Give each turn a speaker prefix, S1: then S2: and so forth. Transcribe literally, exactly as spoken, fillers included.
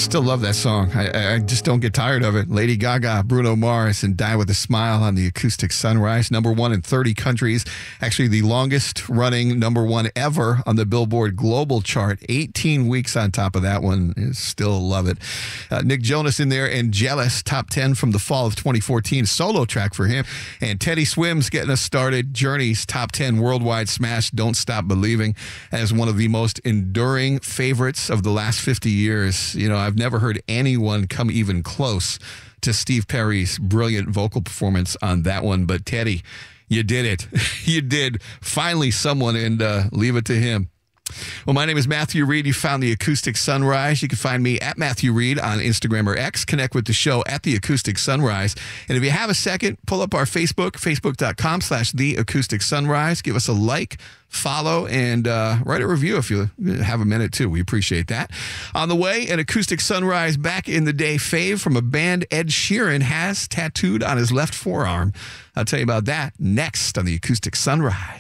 S1: Still love that song. I, I just don't get tired of it. Lady Gaga, Bruno Mars, and Die With a Smile on the Acoustic Sunrise. Number one in thirty countries. Actually, the longest running number one ever on the Billboard Global Chart. eighteen weeks on top of that one. Still love it. Uh, Nick Jonas in there and Jealous, top ten from the fall of twenty fourteen. Solo track for him. And Teddy Swims getting us started. Journey's top ten worldwide smash, Don't Stop Believing, as one of the most enduring favorites of the last fifty years. You know, I've never heard anyone come even close to Steve Perry's brilliant vocal performance on that one. But Teddy, you did it. You did. Finally someone, and uh, leave it to him. Well, my name is Matthew Reed. You found the Acoustic Sunrise. You can find me at Matthew Reed on Instagram or X. Connect with the show at the Acoustic Sunrise. And if you have a second, pull up our Facebook, facebook.com slash the Acoustic Sunrise. Give us a like, follow, and uh, write a review if you have a minute, too. We appreciate that. On the way, an Acoustic Sunrise back in the day fave from a band Ed Sheeran has tattooed on his left forearm. I'll tell you about that next on the Acoustic Sunrise.